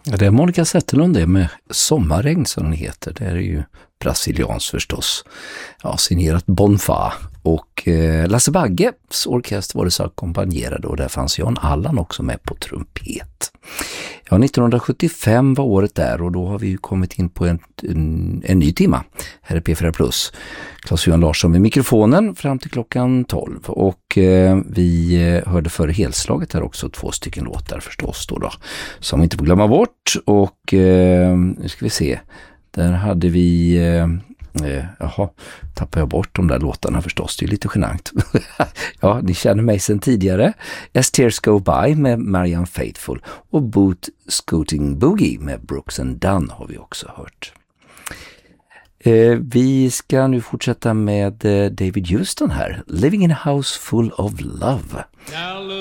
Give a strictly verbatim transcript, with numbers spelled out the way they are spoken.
Ja, det är Monica Zetterlund det med Sommarregn som den heter. Det är ju brasilians förstås. Ja, signerat Bonfa. Och eh, Lasse Bagges orkester var det så ackompanjerade och där fanns Jan Allan också med på trumpet. Ja, nittonhundrasjuttiofem var året där och då har vi ju kommit in på en, en, en ny timma. Här är P fyra Plus. Claes-Johan Larsson med mikrofonen fram till klockan tolv. Och eh, vi hörde före helslaget här också två stycken låtar förstås då då. Som vi inte får glömma bort. Och eh, nu ska vi se. Där hade vi... Eh, Eh, jaha, tappar jag bort de där låtarna förstås, det är lite genant. Ja, ni känner mig sedan tidigare. As Tears Go By med Marianne Faithfull och Boot Scooting Boogie med Brooks and Dunn har vi också hört. Eh, vi ska nu fortsätta med eh, David Houston här. Living in a House Full of Love.